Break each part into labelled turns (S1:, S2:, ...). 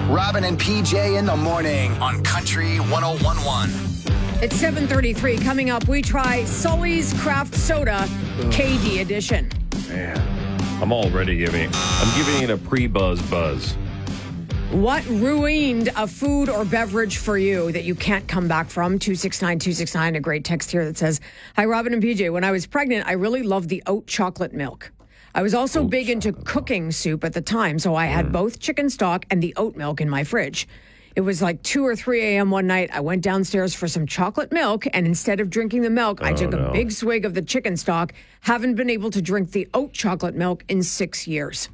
S1: Robin and PJ in the morning on Country 101.1.
S2: It's 7:33. Coming up, we try Sully's Craft Soda KD edition.
S3: Man, I'm already giving it a pre-buzz buzz.
S2: What ruined a food or beverage for you that you can't come back from? 269-269, a great text here that says, Hi, Robin and PJ. When I was pregnant, I really loved the oat chocolate milk. I was also big into cooking soup at the time, so I had both chicken stock and the oat milk in my fridge. It was like 2 or 3 a.m. one night. I went downstairs for some chocolate milk, and instead of drinking the milk, I took a big swig of the chicken stock. Haven't been able to drink the oat chocolate milk in 6 years.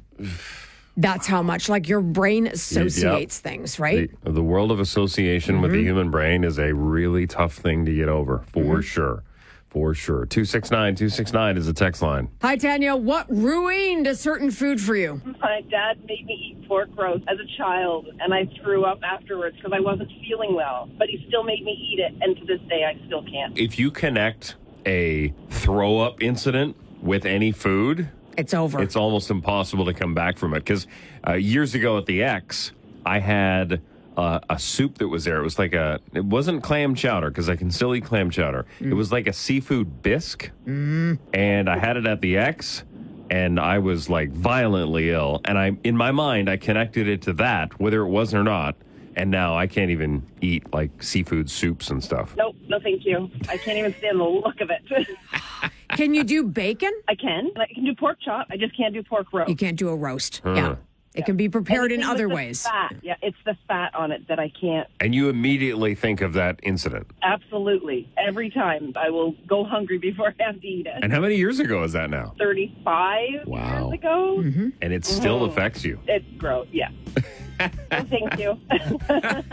S2: That's how much, like, your brain associates things, right?
S3: The world of association with the human brain is a really tough thing to get over, for sure. For sure. 269-269 is the text line.
S2: Hi, Tanya. What ruined a certain food for you?
S4: My dad made me eat pork roast as a child, and I threw up afterwards because I wasn't feeling well. But he still made me eat it, and to this day, I still can't.
S3: If you connect a throw-up incident with any food,
S2: It's over.
S3: it's almost impossible to come back from it. Because years ago at the X, I had a soup that was there. It was like it wasn't clam chowder, because I can still eat clam chowder. It was like a seafood bisque. And I had it at the X, and I was like violently ill. And in my mind, I connected it to that, whether it was or not. And now I can't even eat like seafood soups and stuff.
S4: Nope, no thank you. I can't even stand the look of it.
S2: Can you do bacon?
S4: I can. I can do pork chop. I just can't do pork roast.
S2: You can't do a roast. Yeah. It can be prepared in
S4: Anything
S2: other
S4: with the
S2: ways.
S4: Fat. Yeah, it's the fat on it that I can't.
S3: And you immediately think of that incident.
S4: Absolutely. Every time I will go hungry before I have to eat it.
S3: And how many years ago is that now?
S4: 35
S3: Wow.
S4: years ago.
S3: And it still affects you.
S4: It's gross, yeah. No, thank you.